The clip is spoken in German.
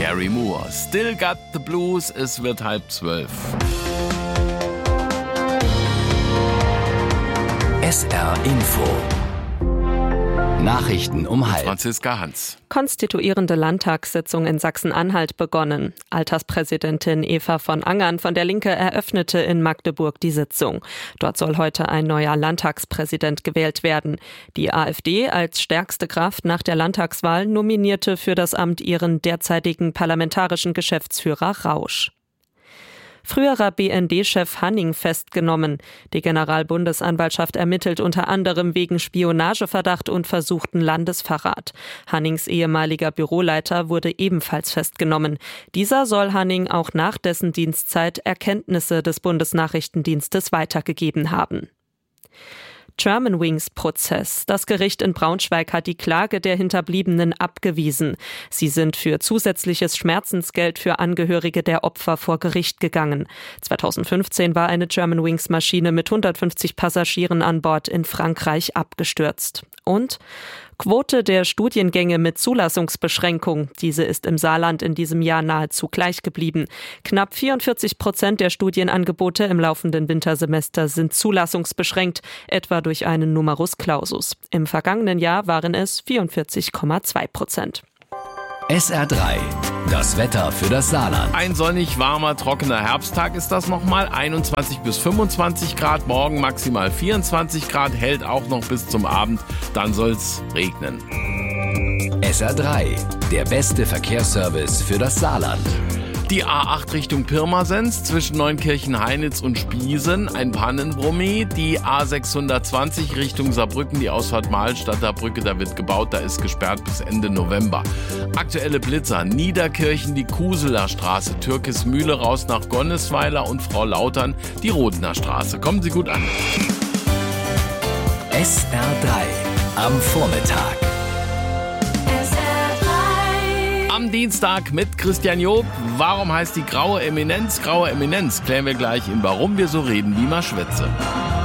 Gary Moore. Still got the blues, es wird 11:30. SR Info. Nachrichten um halb. Franziska Hans. Konstituierende Landtagssitzung in Sachsen-Anhalt begonnen. Alterspräsidentin Eva von Angern von der Linke eröffnete in Magdeburg die Sitzung. Dort soll heute ein neuer Landtagspräsident gewählt werden. Die AfD als stärkste Kraft nach der Landtagswahl nominierte für das Amt ihren derzeitigen parlamentarischen Geschäftsführer Rausch. Früherer BND-Chef Hanning festgenommen. Die Generalbundesanwaltschaft ermittelt unter anderem wegen Spionageverdacht und versuchten Landesverrat. Hannings ehemaliger Büroleiter wurde ebenfalls festgenommen. Dieser soll Hanning auch nach dessen Dienstzeit Erkenntnisse des Bundesnachrichtendienstes weitergegeben haben. Germanwings-Prozess. Das Gericht in Braunschweig hat die Klage der Hinterbliebenen abgewiesen. Sie sind für zusätzliches Schmerzensgeld für Angehörige der Opfer vor Gericht gegangen. 2015 war eine Germanwings-Maschine mit 150 Passagieren an Bord in Frankreich abgestürzt. Und Quote der Studiengänge mit Zulassungsbeschränkung. Diese ist im Saarland in diesem Jahr nahezu gleich geblieben. Knapp 44% der Studienangebote im laufenden Wintersemester sind zulassungsbeschränkt, etwa durch einen Numerus Clausus. Im vergangenen Jahr waren es 44,2%. SR3. Das Wetter für das Saarland. Ein sonnig, warmer, trockener Herbsttag ist das nochmal. 21 bis 25 Grad, morgen maximal 24 Grad, hält auch noch bis zum Abend. Dann soll's regnen. SR3. Der beste Verkehrsservice für das Saarland. Die A8 Richtung Pirmasens zwischen Neunkirchen-Heinitz und Spiesen, ein Pannenbrummi. Die A620 Richtung Saarbrücken, die Ausfahrt Mahlstadter Brücke, da wird gebaut, da ist gesperrt bis Ende November. Aktuelle Blitzer, Niederkirchen, die Kuseler Straße, Türkismühle raus nach Gonnesweiler und Frau Lautern, die Rodener Straße. Kommen Sie gut an. SR3 am Vormittag. Am Dienstag mit Christian Job. Warum heißt die graue Eminenz graue Eminenz? Klären wir gleich in Warum wir so reden, wie man schwätze.